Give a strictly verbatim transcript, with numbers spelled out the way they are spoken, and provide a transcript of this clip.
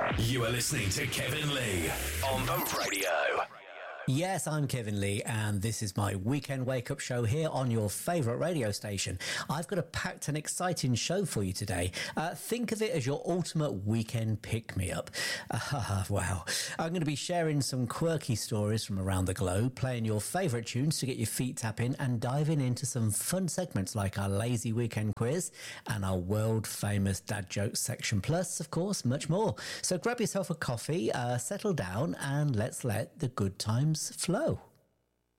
You are listening to Kevin Lee on the radio. Yes, I'm Kevin Lee, and this is my weekend wake-up show here on your favourite radio station. I've got a packed and exciting show for you today. Uh, think of it as your ultimate weekend pick-me-up. Uh, wow. I'm going to be sharing some quirky stories from around the globe, playing your favourite tunes to get your feet tapping, and diving into some fun segments like our lazy weekend quiz and our world-famous dad jokes section, plus, of course, much more. So grab yourself a coffee, uh, settle down, and let's let the good times flow.